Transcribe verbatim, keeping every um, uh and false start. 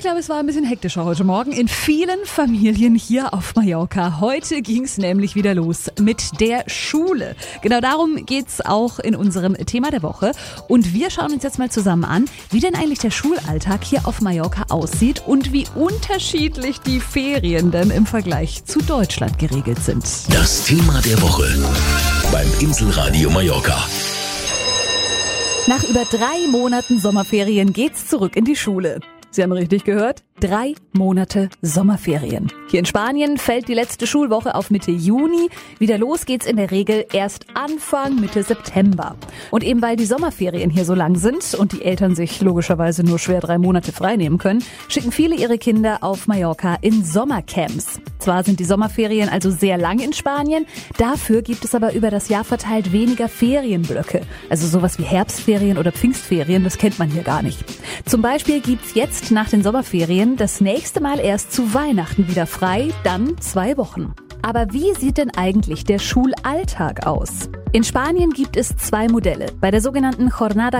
glaube, es war ein bisschen hektischer heute Morgen in vielen Familien hier auf Mallorca. Heute ging es nämlich wieder los mit der Schule. Genau darum geht's auch in unserem Thema der Woche. Und wir schauen uns jetzt mal zusammen an, wie denn eigentlich der Schulalltag hier auf Mallorca aussieht und wie unterschiedlich die Ferien denn im Vergleich zu Deutschland geregelt sind. Das Thema der Woche beim Inselradio Mallorca. Nach über drei Monaten Sommerferien geht's zurück in die Schule. Sie haben richtig gehört? Drei Monate Sommerferien. Hier in Spanien fällt die letzte Schulwoche auf Mitte Juni. Wieder los geht's in der Regel erst Anfang Mitte September. Und eben weil die Sommerferien hier so lang sind und die Eltern sich logischerweise nur schwer drei Monate frei nehmen können, schicken viele ihre Kinder auf Mallorca in Sommercamps. Zwar sind die Sommerferien also sehr lang in Spanien, dafür gibt es aber über das Jahr verteilt weniger Ferienblöcke. Also sowas wie Herbstferien oder Pfingstferien, das kennt man hier gar nicht. Zum Beispiel gibt's jetzt nach den Sommerferien das nächste Mal erst zu Weihnachten wieder frei, dann zwei Wochen. Aber wie sieht denn eigentlich der Schulalltag aus? In Spanien gibt es zwei Modelle. Bei der sogenannten Jornada